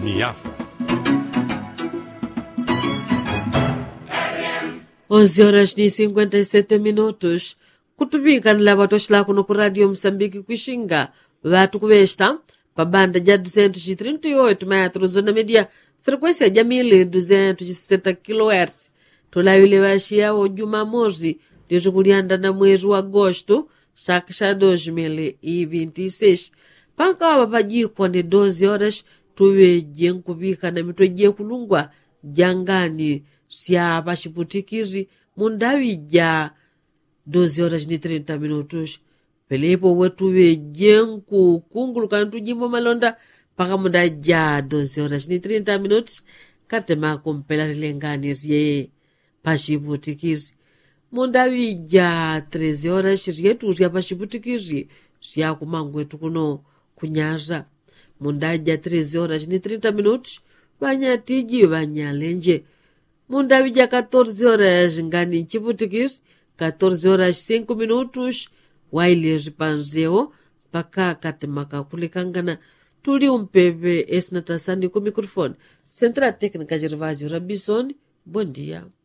Niassa. 11h57. Kutubika nilava toxila kuno ku Radio Moçambique kuixinga vatu kuvesta pa banda ja 238 metros na media frequência ja 1260 kHz. Tolawile vaxia o Jumamosi desde kulianda na mwezi wa agosto saka xa 2026 pankava pajikwa ni 12 horas tuveje nkuvika na mitweje kulungwa jangani sia paxiputikiri mundawi ja 12 horas ni 30 minutos pelepo wetu veje nkukunguluka ntujimbo malonda paka munda ja 12 horas ni 30 minutos katema kumpela rilengani rie paxiputikiri mundawi ja 13 horas rietu ria paxiputikiri ria kumangwetu kuno kunyaza mundaja 13 horas ni 30 minutos vanyatiji vanyalenje mundavi ja 14 horas ngani nchiputikis 14 horas 5 minutos waile panzeo paka katemaka kulikangana tuli umpepe esnatasani ku microfone central técnica Gervásio Rabison. Bom dia.